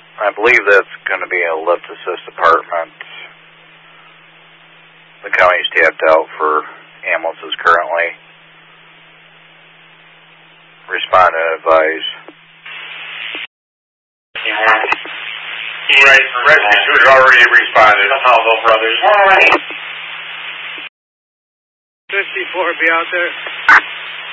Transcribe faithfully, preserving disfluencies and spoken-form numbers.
I believe that's going to be a lift assist department. The county's tapped out for ambulances currently. Respond and advise. Right, rescue has already responded. Apollo Brothers. fifty-four, be out there.